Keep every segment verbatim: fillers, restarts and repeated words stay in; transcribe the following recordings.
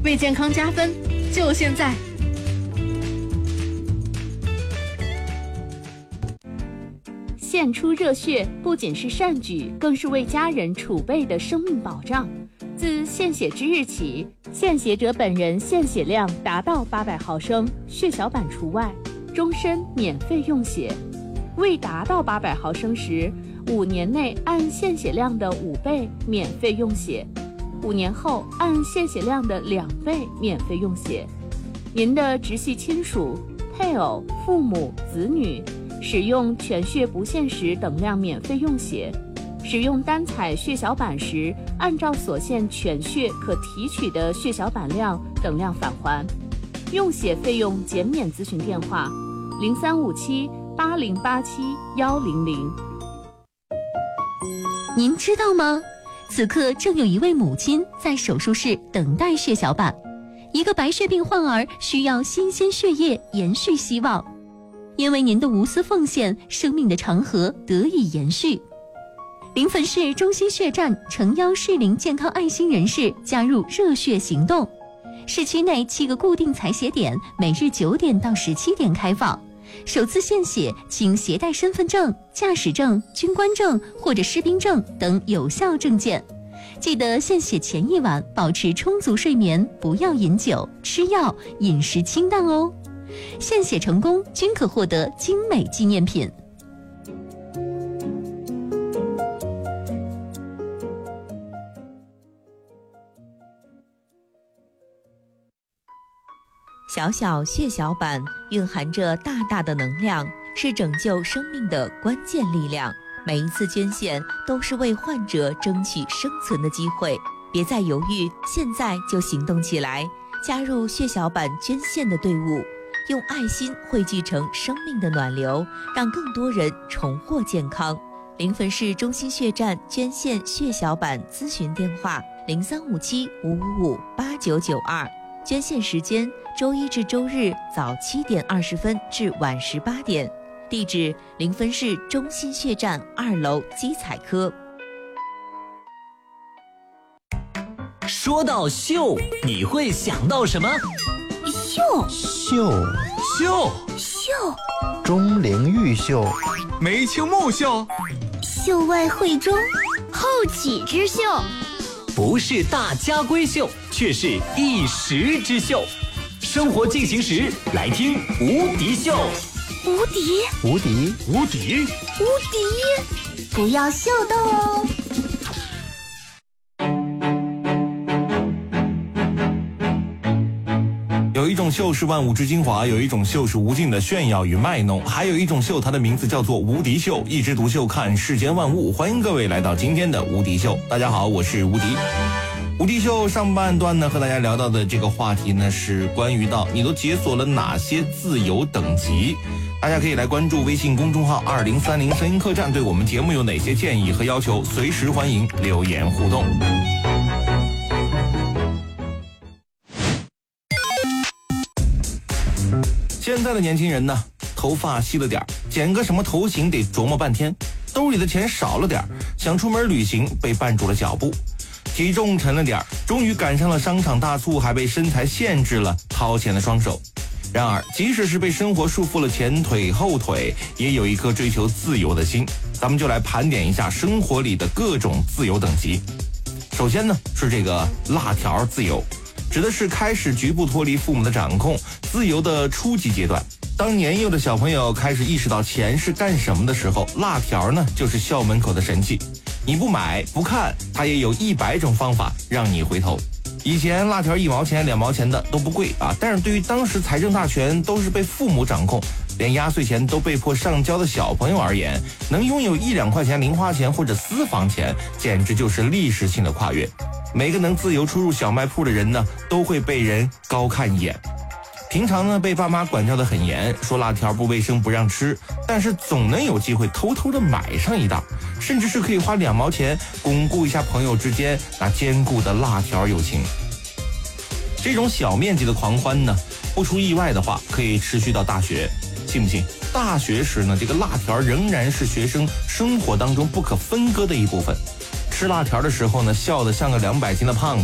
为健康加分，就现在！献出热血不仅是善举，更是为家人储备的生命保障。自献血之日起，献血者本人献血量达到八百毫升，血小板除外，终身免费用血。未达到八百毫升时，五年内按献血量的五倍免费用血，五年后按献血量的两倍免费用血。您的直系亲属、配偶、父母、子女使用全血不限时等量免费用血，使用单采血小板时，按照所献全血可提取的血小板量等量返还。用血费用减免咨询电话：零三五七八零八七幺零零。 您知道吗？此刻正有一位母亲在手术室等待血小板，一个白血病患儿需要新鲜血液延续希望。因为您的无私奉献，生命的长河得以延续。临汾市中心血站诚邀适龄健康爱心人士加入热血行动。市区内七个固定采血点，每日九点到十七点开放。首次献血请携带身份证、驾驶证、军官证或者士兵证等有效证件。记得献血前一晚保持充足睡眠，不要饮酒、吃药，饮食清淡哦。献血成功均可获得精美纪念品。 小小血小板蕴含着大大的能量，是拯救生命的关键力量。每一次捐献都是为患者争取生存的机会，别再犹豫，现在就行动起来，加入血小板捐献的队伍，用爱心汇聚成生命的暖流，让更多人重获健康。临汾市中心血站捐献血小板咨询电话：零三五七五五五八九九二。捐献时间：周一至周日早七点二十分至晚十八点。地址：临汾市中心血站二楼基采科。 说到秀，你会想到什么？ 秀秀秀秀钟灵毓秀， 梅清木秀， 秀外慧中，后起之秀。 不是大家闺秀，却是一时之秀。生活进行时，来听无敌秀。 无敌无敌无敌无敌，不要秀逗哦。 有一种秀是万物之精华，有一种秀是无尽的炫耀与卖弄，还有一种秀，它的名字叫做无敌秀，一枝独秀看世间万物。欢迎各位来到今天的无敌秀。大家好，我是无敌。无敌秀上半段呢，和大家聊到的这个话题呢，是关于到你都解锁了哪些自由等级。大家可以来关注微信公众号二零三零声音客栈，对我们节目有哪些建议和要求，随时欢迎留言互动。现在的年轻人呢，头发稀了点，剪个什么头型得琢磨半天，兜里的钱少了点，想出门旅行被绊住了脚步，体重沉了点，终于赶上了商场大促，还被身材限制了掏钱的双手。然而即使是被生活束缚了前腿后腿，也有一颗追求自由的心。咱们就来盘点一下生活里的各种自由等级。首先呢，是这个辣条自由，指的是开始局部脱离父母的掌控，自由的初级阶段。当年幼的小朋友开始意识到钱是干什么的时候，辣条呢就是校门口的神器。你不买不看，它也有一百种方法让你回头。以前辣条一毛钱两毛钱的都不贵啊，但是对于当时财政大权都是被父母掌控，连压岁钱都被迫上交的小朋友而言，能拥有一两块钱零花钱或者私房钱，简直就是历史性的跨越。每个能自由出入小卖铺的人呢，都会被人高看一眼。平常呢被爸妈管教得很严，说辣条不卫生不让吃，但是总能有机会偷偷的买上一袋，甚至是可以花两毛钱巩固一下朋友之间那坚固的辣条友情。这种小面积的狂欢呢，不出意外的话可以持续到大学。信不信大学时呢，这个辣条仍然是学生生活当中不可分割的一部分。吃辣条的时候呢，笑得像个两百斤的胖子，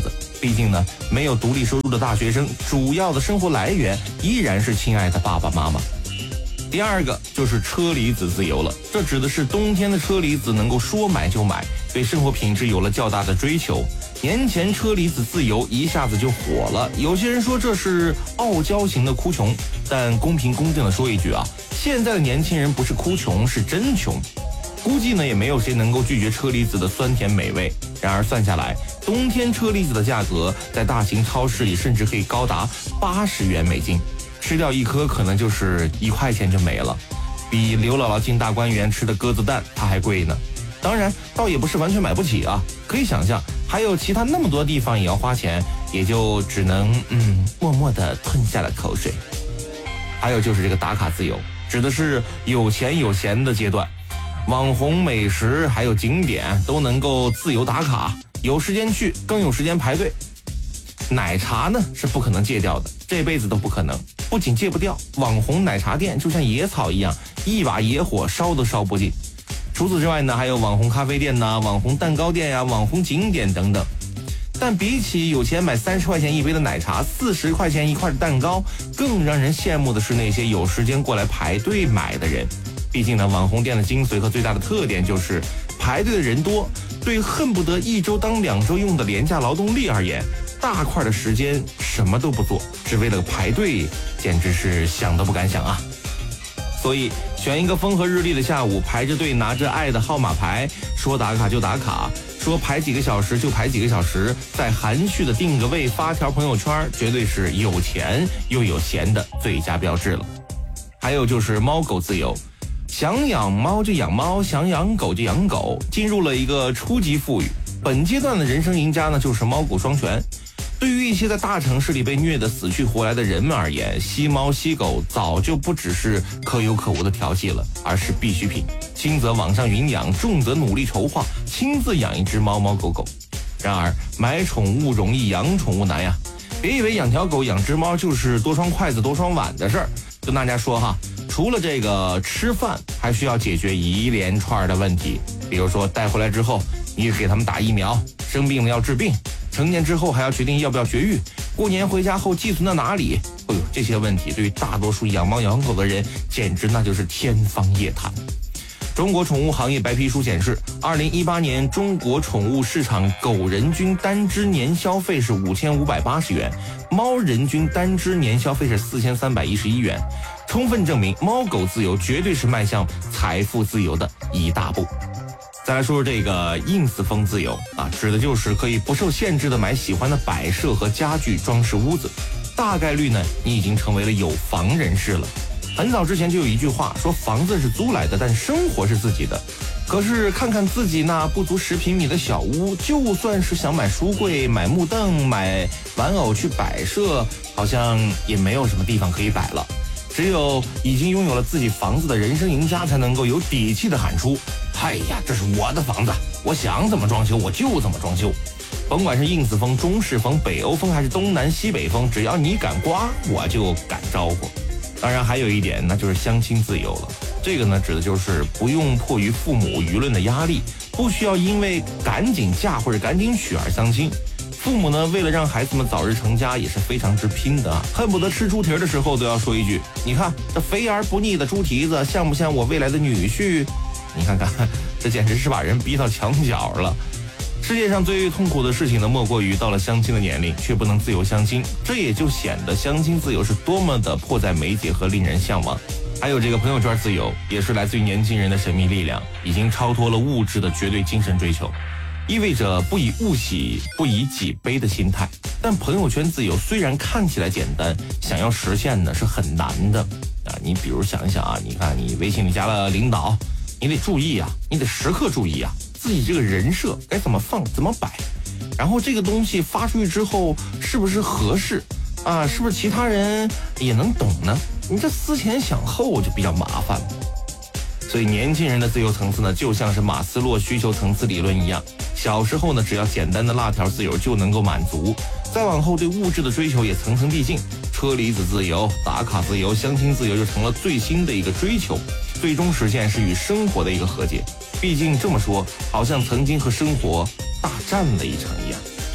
毕竟呢，没有独立收入的大学生，主要的生活来源依然是亲爱的爸爸妈妈。第二个就是车厘子自由了，这指的是冬天的车厘子能够说买就买，对生活品质有了较大的追求。年前车厘子自由一下子就火了，有些人说这是傲娇型的哭穷，但公平公正的说一句啊，现在的年轻人不是哭穷，是真穷。估计呢也没有谁能够拒绝车厘子的酸甜美味。然而算下来，冬天车厘子的价格在大型超市里甚至可以高达八十元美金，吃掉一颗可能就是一块钱就没了，比刘姥姥进大观园吃的鸽子蛋它还贵呢。当然倒也不是完全买不起啊，可以想象还有其他那么多地方也要花钱，也就只能嗯默默地吞下了口水。还有就是这个打卡自由，指的是有钱有闲的阶段，网红美食还有景点都能够自由打卡，有时间去更有时间排队。奶茶呢是不可能戒掉的，这辈子都不可能。不仅戒不掉，网红奶茶店就像野草一样，一把野火烧都烧不尽。除此之外呢，还有网红咖啡店呐、网红蛋糕店呀、网红景点等等。但比起有钱买三十块钱一杯的奶茶、四十块钱一块的蛋糕，更让人羡慕的是那些有时间过来排队买的人。毕竟呢，网红店的精髓和最大的特点就是排队的人多，对恨不得一周当两周用的廉价劳动力而言，大块的时间什么都不做，只为了排队，简直是想都不敢想啊！所以选一个风和日丽的下午，排着队拿着爱的号码牌，说打卡就打卡，说排几个小时就排几个小时，再含蓄的定个位发条朋友圈，绝对是有钱又有闲的最佳标志了。还有就是猫狗自由，想养猫就养猫，想养狗就养狗，进入了一个初级富裕。本阶段的人生赢家呢，就是猫狗双全。对于一些在大城市里被虐得死去活来的人们而言，吸猫吸狗早就不只是可有可无的调戏了，而是必需品。轻则网上云养，重则努力筹划，亲自养一只猫猫狗狗。然而买宠物容易，养宠物难呀。别以为养条狗养只猫就是多双筷子多双碗的事儿。跟大家说哈，除了这个吃饭，还需要解决一连串的问题。比如说带回来之后，你给他们打疫苗，生病了要治病，成年之后还要决定要不要绝育，过年回家后寄存到哪里。哎呦，这些问题对于大多数养猫养狗的人简直那就是天方夜谭。中国宠物行业白皮书显示，二零一八年中国宠物市场狗人均单只年消费是五千五百八十元，猫人均单只年消费是四千三百一十一元，充分证明猫狗自由绝对是迈向财富自由的一大步。再来说说这个 ins 风自由啊，指的就是可以不受限制的买喜欢的摆设和家具装饰屋子，大概率呢你已经成为了有房人士了。很早之前就有一句话说，房子是租来的，但生活是自己的。可是看看自己那不足十平米的小屋，就算是想买书柜、买木凳、买玩偶去摆设，好像也没有什么地方可以摆了。只有已经拥有了自己房子的人生赢家才能够有底气的喊出，哎呀，这是我的房子，我想怎么装修我就怎么装修。甭管是ins风、中式风、北欧风还是东南西北风，只要你敢刮，我就敢招呼。当然还有一点，那就是相亲自由了。这个呢，指的就是不用迫于父母舆论的压力，不需要因为赶紧嫁或者赶紧娶而相亲。父母呢，为了让孩子们早日成家，也是非常之拼的啊，恨不得吃猪蹄的时候都要说一句：你看这肥而不腻的猪蹄子，像不像我未来的女婿？你看看，这简直是把人逼到墙角了。世界上最痛苦的事情呢，莫过于到了相亲的年龄，却不能自由相亲，这也就显得相亲自由是多么的迫在眉睫和令人向往。还有这个朋友圈自由，也是来自于年轻人的神秘力量，已经超脱了物质的绝对精神追求，意味着不以物喜，不以己悲的心态。但朋友圈自由虽然看起来简单，想要实现呢是很难的啊！你比如想一想啊，你看你微信里加了领导，你得注意啊，你得时刻注意啊。自己这个人设该怎么放怎么摆，然后这个东西发出去之后是不是合适啊？是不是其他人也能懂呢？你这思前想后就比较麻烦了。所以年轻人的自由层次呢，就像是马斯洛需求层次理论一样，小时候呢只要简单的辣条自由就能够满足，再往后对物质的追求也层层递进，车厘子自由、打卡自由、相亲自由就成了最新的一个追求，最终实现是与生活的一个和解。毕竟这么说，好像曾经和生活大战了一场一样。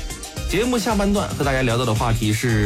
节目下半段和大家聊到的话题是